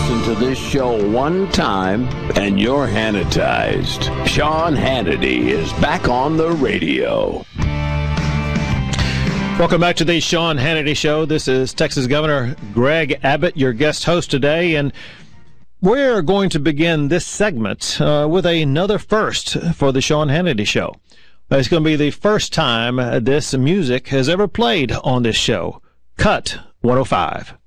listen to this show one time and you're Hannitized. Sean Hannity is back on the radio. Welcome back to the Sean Hannity Show. This is Texas Governor Greg Abbott, your guest host today, and we're going to begin this segment with another first for the Sean Hannity Show. It's going to be the first time this music has ever played on this show. Cut 105.